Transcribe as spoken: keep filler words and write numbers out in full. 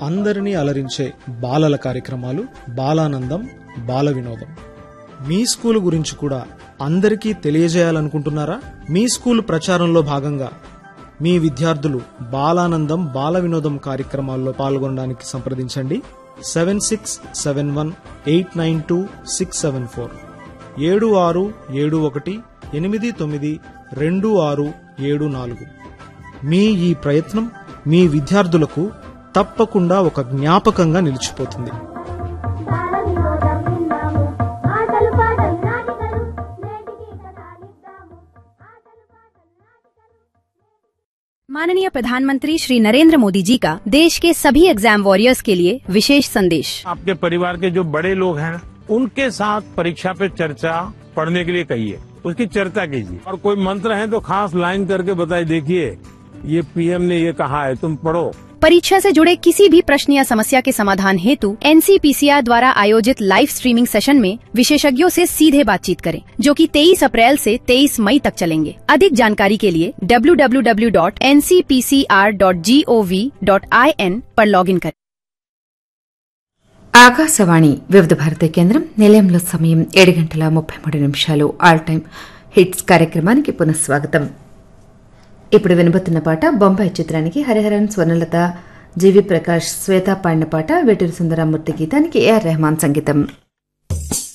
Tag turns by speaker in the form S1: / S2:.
S1: అందరినీ అలరించే బాలల కార్యక్రమాలు బాలానందం బాల వినోదం. మీ స్కూలు గురించి కూడా అందరికీ తెలియజేయాలనుకుంటున్నారా? మీ స్కూలు ప్రచారంలో భాగంగా మీ విద్యార్థులు బాలానందం బాల వినోదం కార్యక్రమాల్లో పాల్గొనడానికి సంప్రదించండి. Seven six seven one eight nine two six seven four ఏడు ఆరు ఏడు ఒకటి ఎనిమిది తొమ్మిది రెండు ఆరు ఏడు నాలుగు. మీ ఈ ప్రయత్నం మీ విద్యార్థులకు తప్పకుండా ఒక జ్ఞాపకంగా నిలిచిపోతుంది.
S2: माननीय प्रधानमंत्री श्री नरेंद्र मोदी जी का देश के सभी एग्जाम वॉरियर्स के लिए विशेष संदेश।
S3: आपके परिवार के जो बड़े लोग हैं उनके साथ परीक्षा पे चर्चा पढ़ने के लिए कहिए, उसकी चर्चा कीजिए और कोई मंत्र है तो खास लाइन करके बताइए, देखिए ये पीएम ने ये कहा है, तुम पढ़ो।
S2: परीक्षा से जुड़े किसी भी प्रश्न या समस्या के समाधान हेतु एनसीपीसीआर द्वारा आयोजित लाइव स्ट्रीमिंग सेशन में विशेषज्ञों से सीधे बातचीत करें, जो कि तेईस अप्रैल से तेईस मई तक चलेंगे। अधिक जानकारी के लिए W W W dot N C P C R dot G O V dot I N पर लॉगिन करें.
S4: ఆకాశవాణి వివిధ భారతి కేంద్రం నిలయంలో సమయం ఏడు గంటల ముప్పై మూడు నిమిషాలు. ఆల్ టైమ్ హిట్స్ కార్యక్రమానికి పునఃస్వాగతం. ఇప్పుడు వినబోతున్న పాట బొంబాయి చిత్రానికి హరిహరన్, స్వర్ణలత, జీవి ప్రకాష్, శ్వేత పాడిన పాట. వేటూరి సుందరమూర్తి గీతానికి ఏఆర్ రెహమాన్ సంగీతం.